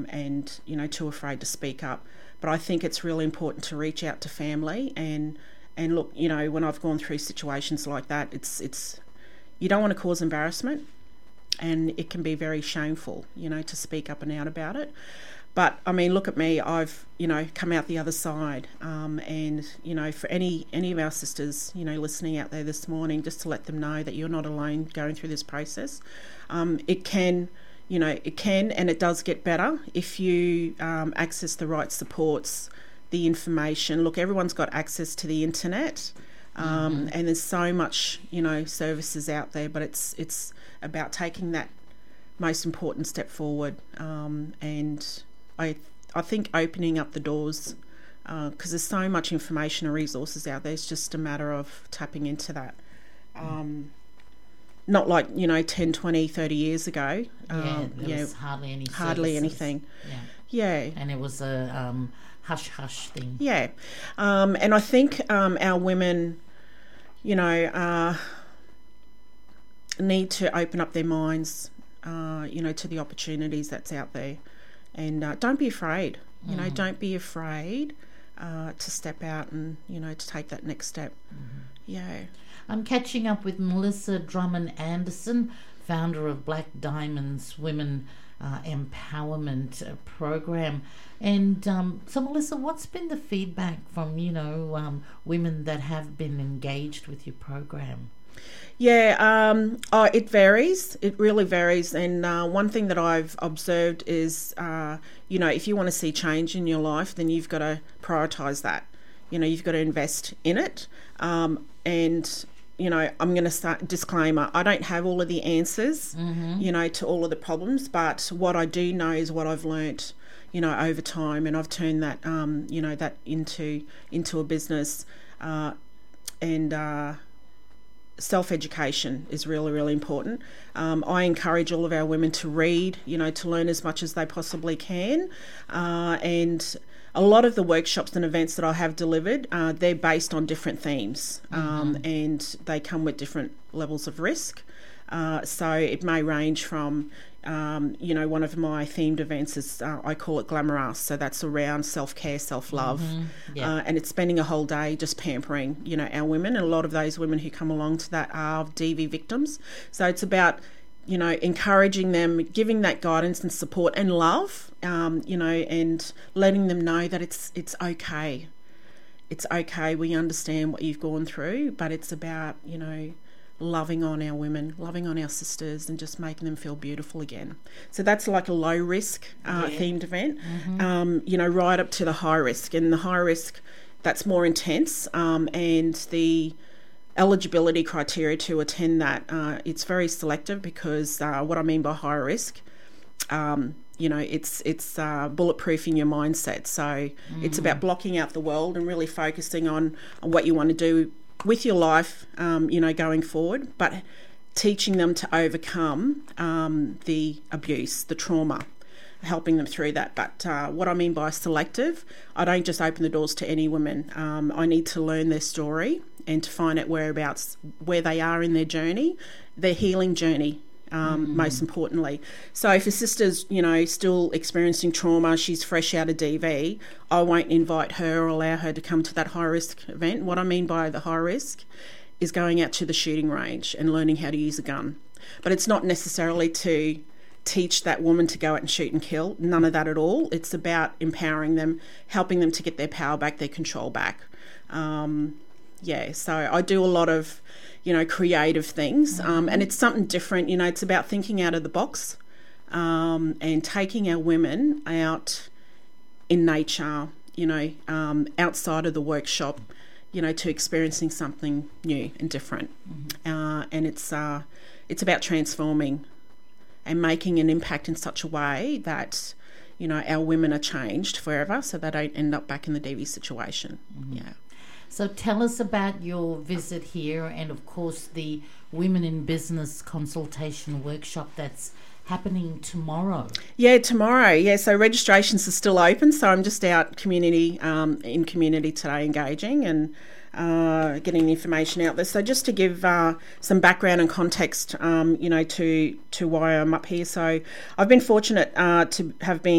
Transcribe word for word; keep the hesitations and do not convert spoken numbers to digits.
and, you know, too afraid to speak up. But I think it's really important to reach out to family and and look, you know, when I've gone through situations like that, it's it's you don't want to cause embarrassment, and it can be very shameful, you know, to speak up and out about it. But I mean, look at me, I've, you know, come out the other side, um, and, you know, for any, any of our sisters, you know, listening out there this morning, just to let them know that you're not alone going through this process. Um, it can, you know, it can and it does get better if you um, access the right supports, the information. Look, everyone's got access to the internet, um, mm-hmm. and there's so much, you know, services out there, but it's it's about taking that most important step forward, um, and I I think opening up the doors, because uh, there's so much information and resources out there. It's just a matter of tapping into that. Um, not like, you know, ten, twenty, thirty years ago. Yeah, um, there yeah, was hardly any Hardly services. anything. Yeah. Yeah. And it was a um, hush-hush thing. Yeah. Um, and I think um, our women, you know, uh, need to open up their minds, uh, you know, to the opportunities that's out there. And uh, don't be afraid, you know, mm. don't be afraid uh, to step out and, you know, to take that next step. Mm-hmm. Yeah. I'm catching up with Melissa Drummond Anderson, founder of Black Diamonds Women uh, Empowerment uh, Program. And um, so, Melissa, what's been the feedback from, you know, um, women that have been engaged with your program? Yeah, um, oh, it varies. It really varies. And uh, one thing that I've observed is, uh, you know, if you want to see change in your life, then you've got to prioritise that. You know, you've got to invest in it. Um, and, you know, I'm going to start, disclaimer, I don't have all of the answers, mm-hmm. you know, to all of the problems. But what I do know is what I've learnt, you know, over time. And I've turned that, um, you know, that into, into a business. Uh, and... Uh, self-education is really, really important. Um, I encourage all of our women to read, you know, to learn as much as they possibly can. Uh, and a lot of the workshops and events that I have delivered, uh, they're based on different themes, um, mm-hmm. and they come with different levels of risk. Uh, so it may range from, um, you know, one of my themed events is, uh, I call it Glamour. So that's around self-care, self-love. Mm-hmm. Yeah. Uh, and it's spending a whole day just pampering, you know, our women. And a lot of those women who come along to that are D V victims. So it's about, you know, encouraging them, giving that guidance and support and love, um, you know, and letting them know that it's it's okay. It's okay. We understand what you've gone through, but it's about, you know, loving on our women, loving on our sisters, and just making them feel beautiful again. So that's like a low risk uh, yeah. themed event, mm-hmm. um, you know, right up to the high risk. And the high risk, that's more intense, um, and the eligibility criteria to attend that, uh, it's very selective, because uh, what I mean by high risk, um, you know, it's it's uh, bulletproofing your mindset. So mm. it's about blocking out the world and really focusing on, on what you want to do with your life, um, you know, going forward, but teaching them to overcome um, the abuse, the trauma, helping them through that. But uh, what I mean by selective, I don't just open the doors to any women. Um, I need to learn their story and to find out whereabouts, where they are in their journey, their healing journey, um, mm-hmm. most importantly. So if a sister's, you know, still experiencing trauma, she's fresh out of D V, I won't invite her or allow her to come to that high-risk event. What I mean by the high risk is going out to the shooting range and learning how to use a gun. But it's not necessarily to teach that woman to go out and shoot and kill. None of that at all. It's about empowering them, helping them to get their power back, their control back. Um, yeah, so I do a lot of, you know, creative things, mm-hmm. um, and it's something different. You know, it's about thinking out of the box, um, and taking our women out in nature, you know, um, outside of the workshop, you know, to experiencing something new and different. Mm-hmm. Uh, and it's uh, it's about transforming and making an impact in such a way that, you know, our women are changed forever, so they don't end up back in the D V situation. Mm-hmm. Yeah. So tell us about your visit here, and of course the Women in Business consultation workshop that's happening tomorrow. Yeah, tomorrow. Yeah, so registrations are still open. So I'm just out community um, in community today, engaging and uh, getting the information out there. So just to give uh, some background and context, um, you know, to to why I'm up here. So I've been fortunate uh, to have been